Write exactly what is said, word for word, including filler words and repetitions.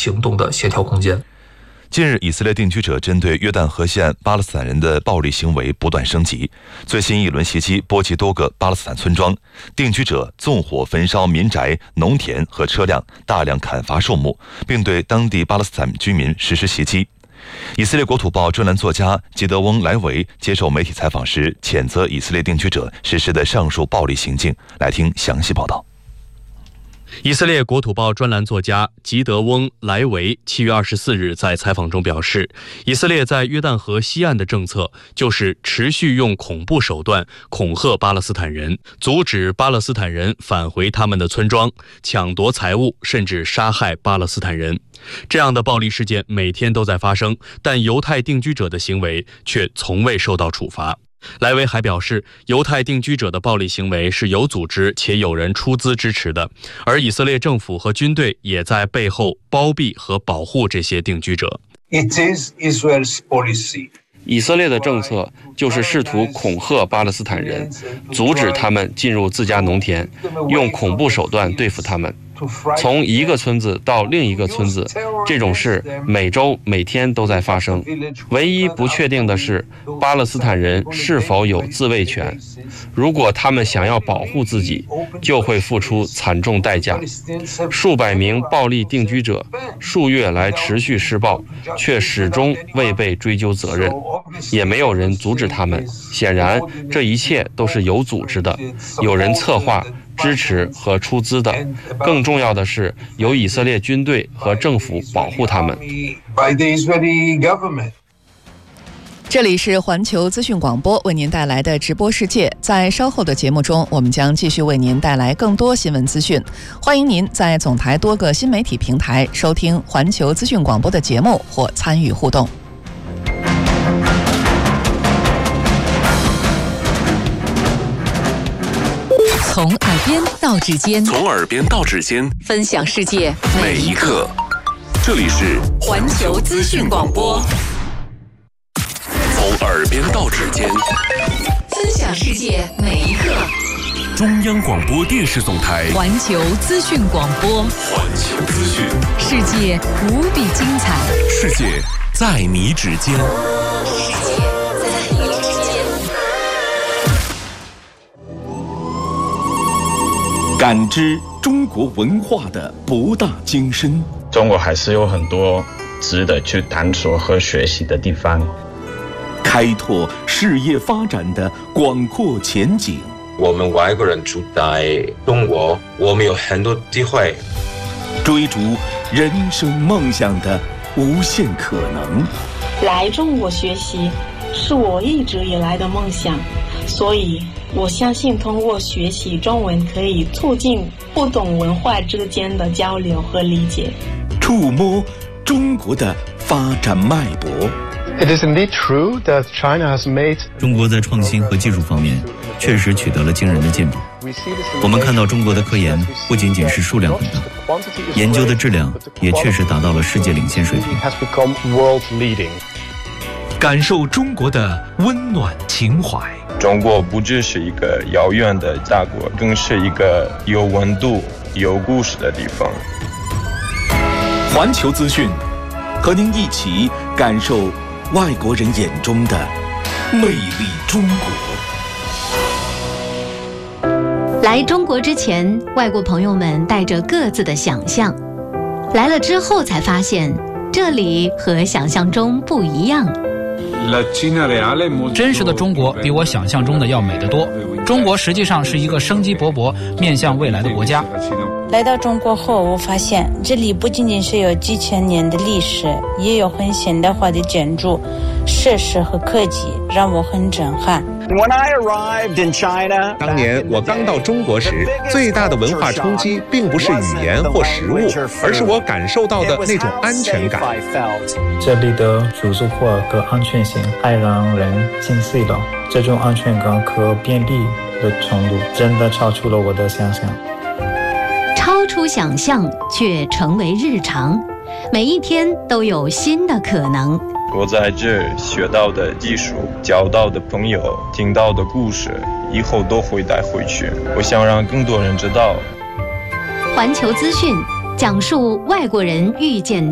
行动的协调空间。 近日，以色列定居者针对约旦河西岸巴勒斯坦人的暴力行为不断升级，最新一轮袭击波及多个巴勒斯坦村庄，定居者纵火焚烧民宅、农田和车辆，大量砍伐树木，并对当地巴勒斯坦居民实施袭击。以色列国土报专栏作家吉德翁·莱维接受媒体采访时，谴责以色列定居者实施的上述暴力行径。来听详细报道。 以色列国土报专栏作家吉德翁·莱维七月二十四日在采访中表示，以色列在约旦河西岸的政策就是持续用恐怖手段恐吓巴勒斯坦人，阻止巴勒斯坦人返回他们的村庄，抢夺财物，甚至杀害巴勒斯坦人。这样的暴力事件每天都在发生，但犹太定居者的行为却从未受到处罚。莱维还表示，犹太定居者的暴力行为是有组织且有人出资支持的，而以色列政府和军队也在背后包庇和保护这些定居者。 It is Israel's policy. 以色列的政策就是试图恐吓巴勒斯坦人，阻止他们进入自家农田，用恐怖手段对付他们。从一个村子到另一个村子，这种事每周每天都在发生。唯一不确定的是，巴勒斯坦人是否有自卫权。如果他们想要保护自己，就会付出惨重代价。数百名暴力定居者数月来持续施暴，却始终未被追究责任，也没有人阻止他们。显然，这一切都是有组织的，有人策划、支持和出资的。更重要的是，有以色列军队和政府保护他们。 这里是环球资讯广播为您带来的直播世界，在稍后的节目中，我们将继续为您带来更多新闻资讯。欢迎您在总台多个新媒体平台收听环球资讯广播的节目或参与互动。 从耳边到指尖， 从耳边到指尖， 分享世界每一刻。这里是环球资讯广播。 从耳边到指尖， 分享世界每一刻。 中央广播电视总台环球资讯广播， 环球资讯， 世界无比精彩， 世界在你指尖。 世界在你指尖。 感知中国文化的博大精深， 中国还是有很多值得去探索和学习的地方。 开拓事业发展的广阔前景。 我们外国人住在中国，我们有很多机会追逐人生梦想的无限可能。 来中国学习是我一直以来的梦想，所以我相信通过学习中文可以促进不同文化之间的交流和理解， 触摸中国的发展脉搏。 It is indeed true that China has made 中国在创新和技术方面确实取得了惊人的进步。我们看到中国的科研不仅仅是数量很大，研究的质量也确实达到了世界领先水平。 感受中国的温暖情怀。 中国不只是一个遥远的大国，更是一个有温度、有故事的地方。 环球资讯，和您一起感受外国人眼中的魅力中国。 来中国之前，外国朋友们带着各自的想象，来了之后才发现，这里和想象中不一样。 真实的中国比我想象中的要美得多。中国实际上是一个生机勃勃、面向未来的国家。 来到中国后，我发现这里不仅仅是有几千年的历史，也有很现代化的建筑、设施和科技，让我很震撼。 当年我刚到中国时，最大的文化冲击并不是语言或食物，而是我感受到的那种安全感。 这里的住宿或和安全性太让人心碎了，这种安全感和便利的程度真的超出了我的想象。 超出想象却成为日常，每一天都有新的可能。 我在这学到的技术、交到的朋友、听到的故事，以后都会带回去。我想让更多人知道。 环球资讯讲述外国人遇见